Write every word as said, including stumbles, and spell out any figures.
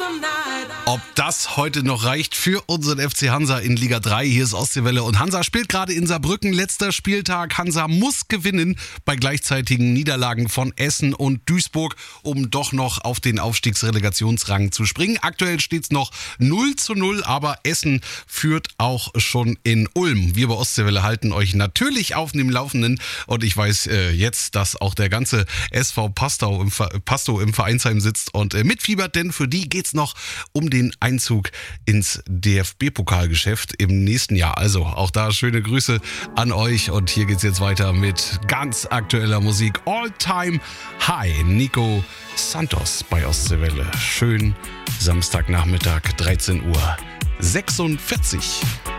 Ob das heute noch reicht für unseren F C Hansa in Liga drei. Hier ist Ostseewelle und Hansa spielt gerade in Saarbrücken. Letzter Spieltag. Hansa muss gewinnen bei gleichzeitigen Niederlagen von Essen und Duisburg, um doch noch auf den Aufstiegsrelegationsrang zu springen. Aktuell steht es noch null zu null, aber Essen führt auch schon in Ulm. Wir bei Ostseewelle halten euch natürlich auf dem Laufenden und ich weiß äh, jetzt, dass auch der ganze S V Pastow im, Pastow im Vereinsheim sitzt und äh, mitfiebert, denn für die geht's noch um den Einzug ins D F B-Pokalgeschäft im nächsten Jahr. Also auch da schöne Grüße an euch und hier geht's jetzt weiter mit ganz aktueller Musik. All Time High, Nico Santos bei Ostseewelle. Schön Samstagnachmittag, dreizehn Uhr sechsundvierzig.